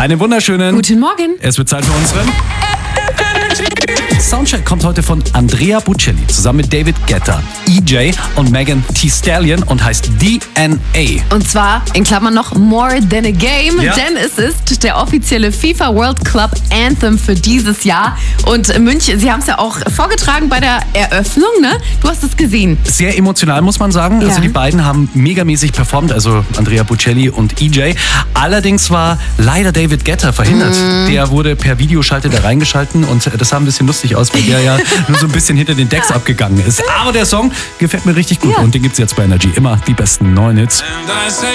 Einen wunderschönen Guten Morgen. Es wird Zeit für unseren Soundcheck kommt heute von Andrea Bocelli zusammen mit David Guetta, EJ und Megan Thee Stallion und heißt DNA. Und zwar in Klammern noch More Than a Game, denn es ist der offizielle FIFA World Club Anthem für dieses Jahr. Und München, Sie haben es ja auch vorgetragen bei der Eröffnung, ne? Du hast es gesehen. Sehr emotional, muss man sagen. Ja. Also die beiden haben megamäßig performt, also Andrea Bocelli und EJ. Allerdings war leider David Guetta verhindert. Der wurde per Videoschalte da reingeschalten und das sah ein bisschen lustig aus, weil der ja nur so ein bisschen hinter den Decks abgegangen ist. Aber der Song gefällt mir richtig gut und den gibt's jetzt bei Energy. Immer die besten neuen Hits. And I say